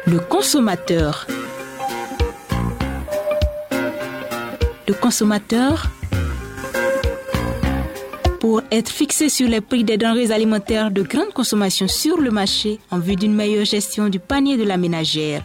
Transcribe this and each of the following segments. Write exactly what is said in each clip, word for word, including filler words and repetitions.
Le consommateur. Le consommateur, pour être fixé sur les prix des denrées alimentaires de grande consommation sur le marché en vue d'une meilleure gestion du panier de la ménagère.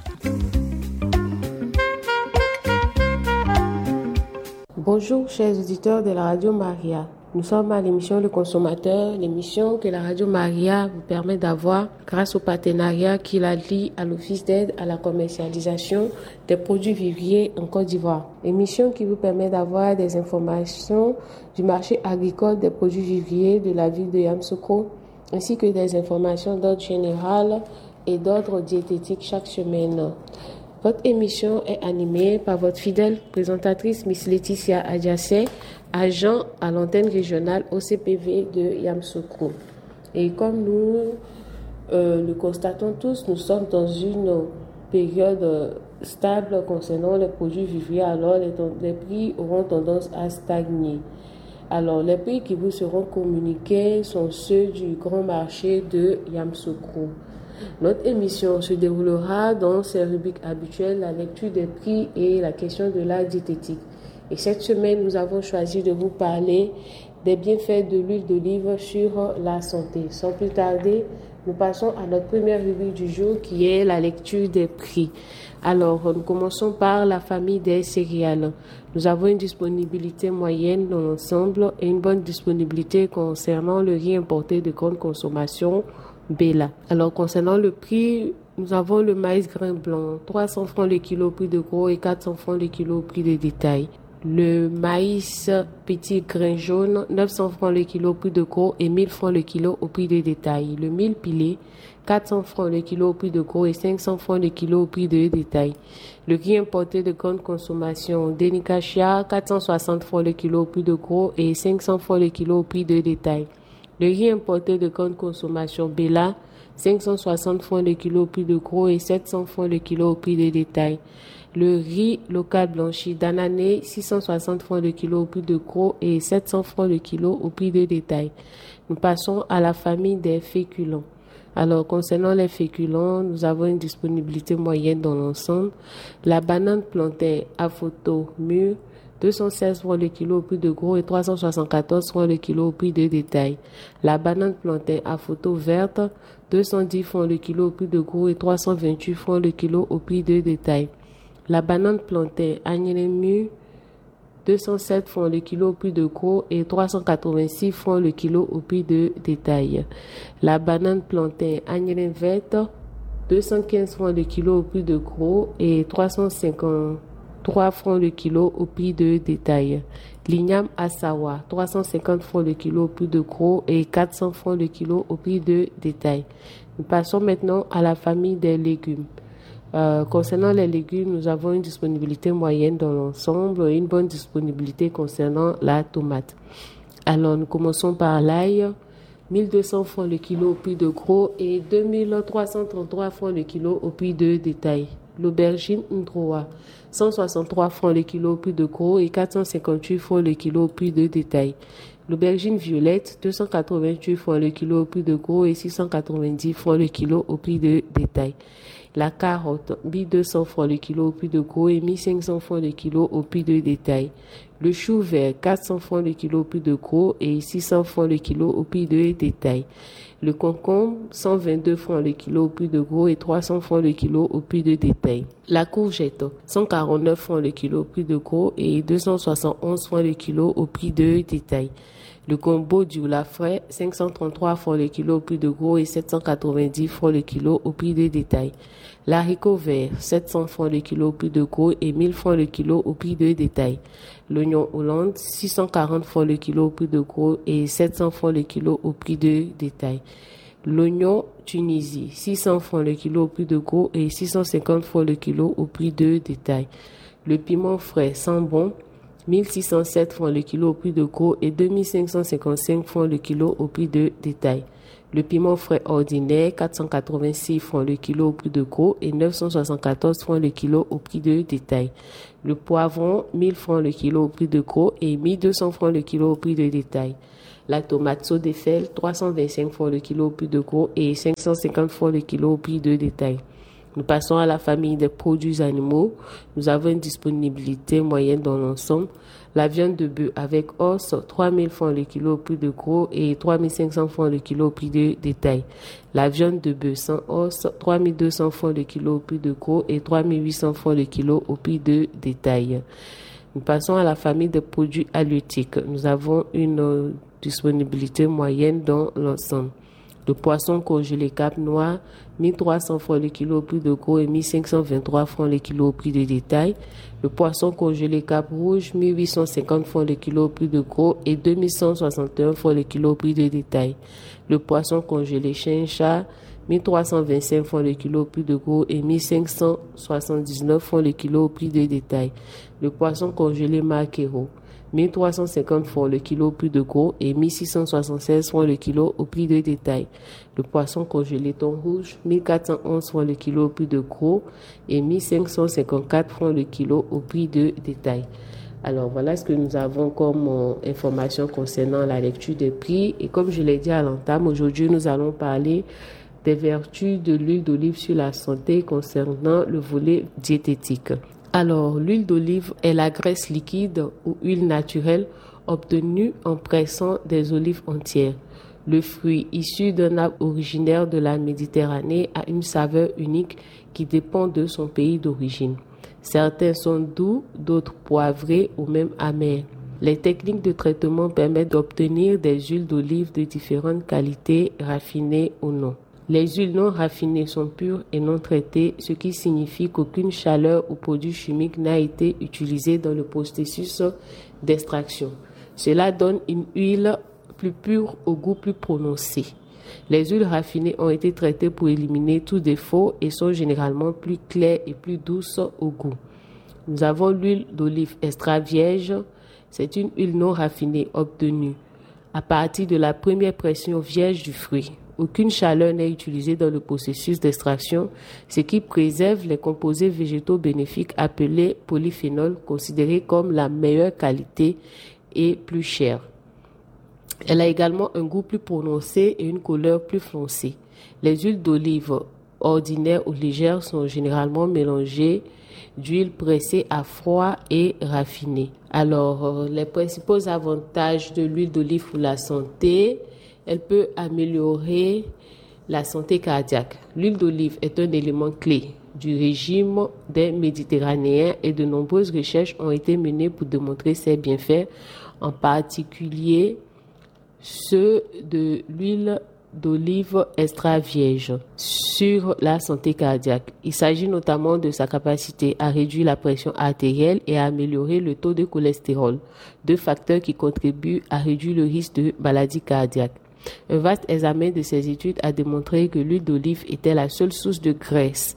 Bonjour chers auditeurs de la Radio Maria. Nous sommes à l'émission Le Consommateur, l'émission que la Radio Maria vous permet d'avoir grâce au partenariat qui la lie à l'Office d'aide à la commercialisation des produits vivriers en Côte d'Ivoire. Émission qui vous permet d'avoir des informations du marché agricole des produits vivriers de la ville de Yamoussoukro, ainsi que des informations d'ordre général et d'ordre diététique chaque semaine. Votre émission est animée par votre fidèle présentatrice Miss Laetitia Adjassé, agent à l'antenne régionale O C P V de Yamoussoukro. Et comme nous euh, le constatons tous, nous sommes dans une période stable concernant les produits vivriers, alors les, les prix auront tendance à stagner. Alors, les prix qui vous seront communiqués sont ceux du grand marché de Yamoussoukro. Notre émission se déroulera dans ses rubriques habituelles, la lecture des prix et la question de la diététique. Et cette semaine, nous avons choisi de vous parler des bienfaits de l'huile d'olive sur la santé. Sans plus tarder, nous passons à notre première rubrique du jour qui est la lecture des prix. Alors, nous commençons par la famille des céréales. Nous avons une disponibilité moyenne dans l'ensemble et une bonne disponibilité concernant le riz importé de grande consommation, Bella. Alors, concernant le prix, nous avons le maïs grain blanc, trois cents francs le kilo au prix de gros et quatre cents francs le kilo au prix de détail. Le maïs petit grain jaune, neuf cents francs le kilo au prix de gros et mille francs le kilo au prix de détail. Le mil pilé, quatre cents francs le kilo au prix de gros et cinq cents francs le kilo au prix de détail. Le riz importé de grande consommation, Denikachia, quatre cent soixante francs le kilo au prix de gros et cinq cents francs le kilo au prix de détail. Le riz importé de grande consommation, Bella, cinq cent soixante francs le kilo au prix de gros et sept cents francs le kilo au prix de détail. Le riz local blanchi d'Anané, six cent soixante francs le kilo au prix de gros et sept cents francs le kilo au prix de détail. Nous passons à la famille des féculents. Alors, concernant les féculents, nous avons une disponibilité moyenne dans l'ensemble. La banane plantain à photo mûre, deux cent seize francs le kilo au prix de gros et trois cent soixante-quatorze francs le kilo au prix de détail. La banane plantain à photo verte, deux cent dix francs le kilo au prix de gros et trois cent vingt-huit francs le kilo au prix de détail. La banane plantain agnelin mûr, deux cent sept francs le kilo au prix de gros et trois cent quatre-vingt-six francs le kilo au prix de détail. La banane plantain agnelin verte, deux cent quinze francs le kilo au prix de gros et trois cent cinquante-trois francs le kilo au prix de détail. L'igname Assawa, trois cent cinquante francs le kilo au prix de gros et quatre cents francs le kilo au prix de détail. Nous passons maintenant à la famille des légumes. Euh, concernant les légumes, nous avons une disponibilité moyenne dans l'ensemble et une bonne disponibilité concernant la tomate. Alors, nous commençons par l'ail, mille deux cents francs le kilo au prix de gros et deux mille trois cent trente-trois francs le kilo au prix de détail. L'aubergine Ndroa, cent soixante-trois francs le kilo au prix de gros et quatre cent cinquante-huit francs le kilo au prix de détail. L'aubergine violette, deux cent quatre-vingt-huit francs le kilo au prix de gros et six cent quatre-vingt-dix francs le kilo au prix de détail. La carotte, mille deux cents francs le kilo au prix de gros et mille cinq cents francs le kilo au prix de détail. Le chou vert, quatre cents francs le kilo au prix de gros et six cents francs le kilo au prix de détail. Le concombre, cent vingt-deux francs le kilo au prix de gros et trois cents francs le kilo au prix de détail. La courgette, cent quarante-neuf francs le kilo au prix de gros et deux cent soixante et onze francs le kilo au prix de détail. Le combo du la frais, cinq cent trente-trois francs le kilo au prix de gros et sept cent quatre-vingt-dix francs le kilo au prix de détail. L'haricot vert, sept cents francs le kilo au prix de gros et mille francs le kilo au prix de détail. L'oignon Hollande, six cent quarante francs le kilo au prix de gros et sept cents francs le kilo au prix de détail. L'oignon Tunisie, six cents francs le kilo au prix de gros et six cent cinquante francs le kilo au prix de détail. Le piment frais sans bon, mille six cent sept francs le kilo au prix de gros et deux mille cinq cent cinquante-cinq francs le kilo au prix de détail. Le piment frais ordinaire, quatre cent quatre-vingt-six francs le kilo au prix de gros et neuf cent soixante-quatorze francs le kilo au prix de détail. Le poivron, mille francs le kilo au prix de gros et mille deux cents francs le kilo au prix de détail. La tomate Sodefel, trois cent vingt-cinq francs le kilo au prix de gros et cinq cent cinquante francs le kilo au prix de détail. Nous passons à la famille des produits animaux. Nous avons une disponibilité moyenne dans l'ensemble. La viande de bœuf avec os, trois mille francs le kilo au prix de gros et trois mille cinq cents francs le kilo au prix de détail. La viande de bœuf sans os, trois mille deux cents francs le kilo au prix de gros et trois mille huit cents francs le kilo au prix de détail. Nous passons à la famille des produits halieutiques. Nous avons une euh, disponibilité moyenne dans l'ensemble. Le poisson congelé Cap Noir, mille trois cents francs le kilo au prix de gros et mille cinq cent vingt-trois francs le kilo au prix de détail. Le poisson congelé Cap Rouge, mille huit cent cinquante francs le kilo au prix de gros et deux mille cent soixante et un francs le kilo au prix de détail. Le poisson congelé Chincha, mille trois cent vingt-cinq francs le kilo au prix de gros et mille cinq cent soixante-dix-neuf francs le kilo au prix de détail. Le poisson congelé Marquero, mille trois cent cinquante francs le kilo au prix de gros et mille six cent soixante-seize francs le kilo au prix de détail. Le poisson congelé thon rouge, mille quatre cent onze francs le kilo au prix de gros et mille cinq cent cinquante-quatre francs le kilo au prix de détail. Alors voilà ce que nous avons comme euh, information concernant la lecture des prix. Et comme je l'ai dit à l'entame, aujourd'hui nous allons parler des vertus de l'huile d'olive sur la santé concernant le volet diététique. Alors, l'huile d'olive est la graisse liquide ou huile naturelle obtenue en pressant des olives entières. Le fruit, issu d'un arbre originaire de la Méditerranée, a une saveur unique qui dépend de son pays d'origine. Certains sont doux, d'autres poivrés ou même amers. Les techniques de traitement permettent d'obtenir des huiles d'olive de différentes qualités, raffinées ou non. Les huiles non raffinées sont pures et non traitées, ce qui signifie qu'aucune chaleur ou produit chimique n'a été utilisé dans le processus d'extraction. Cela donne une huile plus pure au goût plus prononcé. Les huiles raffinées ont été traitées pour éliminer tout défaut et sont généralement plus claires et plus douces au goût. Nous avons l'huile d'olive extra vierge. C'est une huile non raffinée obtenue à partir de la première pression vierge du fruit. Aucune chaleur n'est utilisée dans le processus d'extraction, ce qui préserve les composés végétaux bénéfiques appelés polyphénols, considérés comme la meilleure qualité et plus chère. Elle a également un goût plus prononcé et une couleur plus foncée. Les huiles d'olive ordinaires ou légères sont généralement mélangées d'huile pressée à froid et raffinée. Alors, les principaux avantages de l'huile d'olive pour la santé: elle peut améliorer la santé cardiaque. L'huile d'olive est un élément clé du régime des Méditerranéens et de nombreuses recherches ont été menées pour démontrer ses bienfaits, en particulier ceux de l'huile d'olive extra vierge sur la santé cardiaque. Il s'agit notamment de sa capacité à réduire la pression artérielle et à améliorer le taux de cholestérol, deux facteurs qui contribuent à réduire le risque de maladie cardiaque. Un vaste examen de ces études a démontré que l'huile d'olive était la seule source de graisse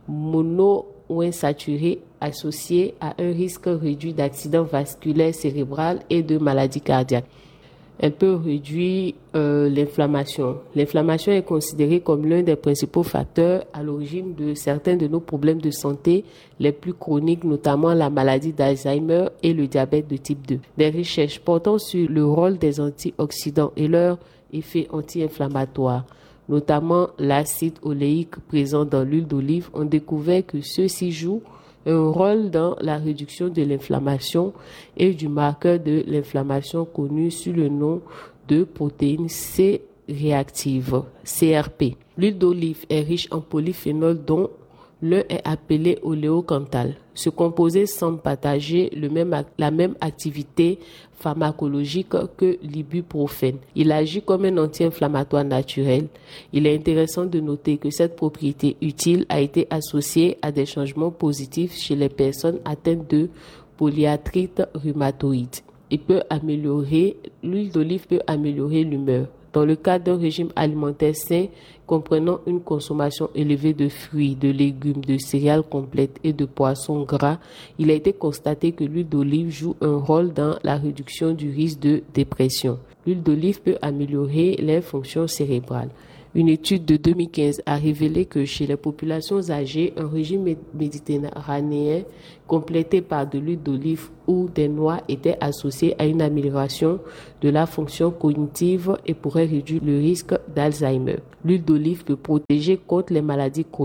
monoinsaturée associée à un risque réduit d'accident vasculaire cérébral et de maladie cardiaque. Elle peut réduire euh, l'inflammation. L'inflammation est considérée comme l'un des principaux facteurs à l'origine de certains de nos problèmes de santé les plus chroniques, notamment la maladie d'Alzheimer et le diabète de type deux. Des recherches portant sur le rôle des antioxydants et leur effet anti-inflammatoire, notamment l'acide oléique présent dans l'huile d'olive, ont découvert que ceux-ci jouent un rôle dans la réduction de l'inflammation et du marqueur de l'inflammation connu sous le nom de protéine C réactive, C R P. L'huile d'olive est riche en polyphénols dont l'un est appelé oléocanthal. Ce composé semble partager le même, la même activité pharmacologique que l'ibuprofène. Il agit comme un anti-inflammatoire naturel. Il est intéressant de noter que cette propriété utile a été associée à des changements positifs chez les personnes atteintes de polyarthrite rhumatoïde. Il peut améliorer, l'huile d'olive peut améliorer l'humeur. Dans le cadre d'un régime alimentaire sain comprenant une consommation élevée de fruits, de légumes, de céréales complètes et de poissons gras, il a été constaté que l'huile d'olive joue un rôle dans la réduction du risque de dépression. L'huile d'olive peut améliorer les fonctions cérébrales. Une étude de deux mille quinze a révélé que chez les populations âgées, un régime méditerranéen complété par de l'huile d'olive ou des noix était associé à une amélioration de la fonction cognitive et pourrait réduire le risque d'Alzheimer. L'huile d'olive peut protéger contre les maladies chroniques.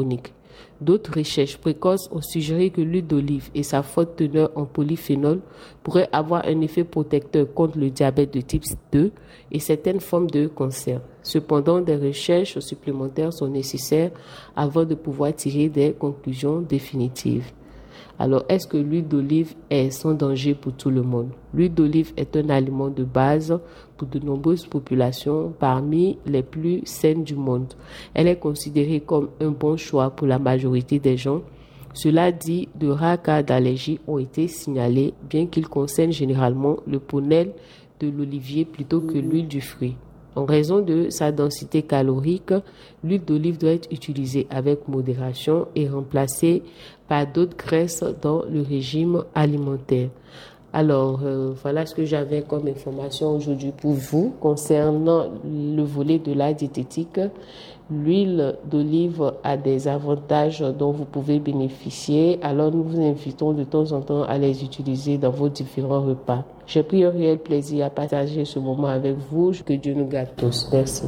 D'autres recherches précoces ont suggéré que l'huile d'olive et sa forte teneur en polyphénol pourraient avoir un effet protecteur contre le diabète de type deux et certaines formes de cancer. Cependant, des recherches supplémentaires sont nécessaires avant de pouvoir tirer des conclusions définitives. Alors, est-ce que l'huile d'olive est sans danger pour tout le monde? L'huile d'olive est un aliment de base pour de nombreuses populations, parmi les plus saines du monde. Elle est considérée comme un bon choix pour la majorité des gens. Cela dit, de rares cas d'allergie ont été signalés, bien qu'ils concernent généralement le pollen de l'olivier plutôt que l'huile du fruit. En raison de sa densité calorique, l'huile d'olive doit être utilisée avec modération et remplacée par d'autres graisses dans le régime alimentaire. Alors, euh, voilà ce que j'avais comme information aujourd'hui pour vous concernant le volet de la diététique. L'huile d'olive a des avantages dont vous pouvez bénéficier. Alors, nous vous invitons de temps en temps à les utiliser dans vos différents repas. J'ai pris un réel plaisir à partager ce moment avec vous. Que Dieu nous garde tous. Merci.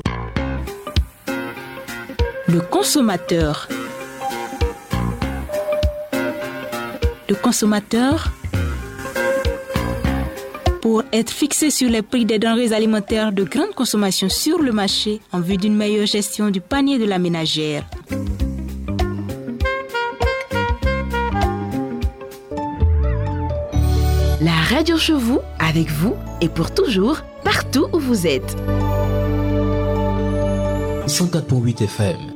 Le consommateur. Le consommateur, pour être fixé sur les prix des denrées alimentaires de grande consommation sur le marché en vue d'une meilleure gestion du panier de la ménagère. La radio chez vous, avec vous et pour toujours, partout où vous êtes. cent quatre virgule huit F M